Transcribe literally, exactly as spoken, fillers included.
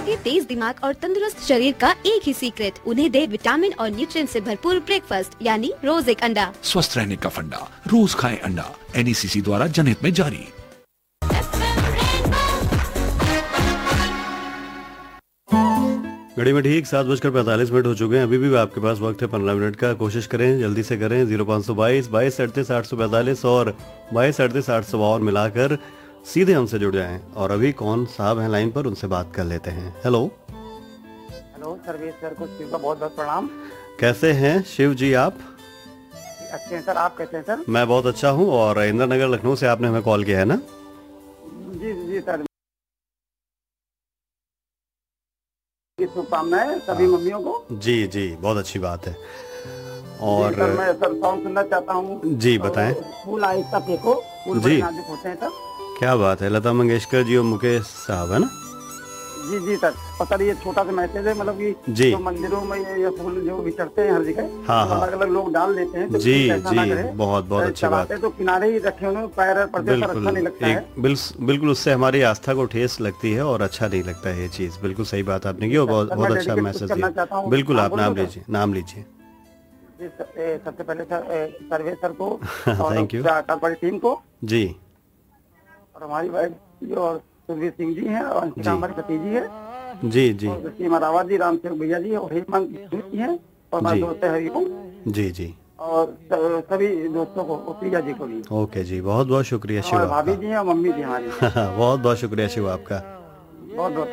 के तेज दिमाग और तंदुरुस्त शरीर का एक ही सीक्रेट, उन्हें दे विटामिन और न्यूट्रिएंट से भरपूर ब्रेकफास्ट यानी रोज एक अंडा। स्वस्थ रहने का फंडा, रोज खाएं अंडा। एन ई सी सी द्वारा जनहित में जारी। घड़ी में ठीक सात बजकर पैंतालीस मिनट हो चुके हैं। अभी भी आपके पास वक्त है पंद्रह मिनट का। कोशिश करें जल्दी से करें। जीरो पाँच सौ बाईस बाईस अड़तीस आठ सौ पैंतालीस और बाईस अड़तीस आठ सौ बावन मिलाकर सीधे हमसे जुड़ जाएं। और अभी कौन साहब हैं लाइन पर, उनसे बात कर लेते हैं। हेलो हेलो सर्वेश सर को शिव का बहुत बहुत प्रणाम। कैसे हैं शिव जी आप? अच्छे हैं सर, आप कैसे हैं सर? मैं बहुत अच्छा हूं। और इंदिरा नगर लखनऊ से आपने हमें कॉल किया है ना? जी जी सर, शुभकामनाएं सभी मम्मियों को। जी जी, बहुत अच्छी बात है। और सर मैं सर सॉन्ग सुनना चाहता हूँ। जी बताएं। फूल आहिस्ता फेंको, फूल बड़े नाजुक होते हैं सर। क्या बात है, लता मंगेशकर जी और मुकेश साहब है ना? जी जी सर, और सर ये छोटा सा मैसेज है, मतलब कि जो मंदिरों में ये, ये फूल जो बिछड़ते हैं हर जगह, हाँ तो हाँ, अलग अलग लोग डाल देते हैं। तो जी जी, बहुत बहुत अच्छी बात है। तो किनारे ही रखे उन्होंने, पैर पड़ते पर अच्छा नहीं लगता है। बिल्कुल, उससे हमारी आस्था को ठेस लगती है और अच्छा नहीं लगता है ये चीज। बिल्कुल सही बात आपने की और बहुत बहुत अच्छा मैसेज दिया। बिल्कुल, आप नाम लीजिए, नाम लीजिए। सबसे पहले सर सर्वे सर को, थैंक यू, टीम को जी, और हमारी वाइफ और सुरवीर सिंह जी हैं, और अंशिका हमारी भतीजी है जी जी, सीमा रावत जी, राम सेवक भैया जी, और हेमंत जी हैं, और हमारे दोस्त हरिओम जी जी, और सभी दोस्तों को, प्रिया जी को भी। ओके जी, बहुत बहुत शुक्रिया शिव। भाभी जी हैं और मम्मी जी हमारी। बहुत बहुत शुक्रिया शिव आपका, बहुत बहुत।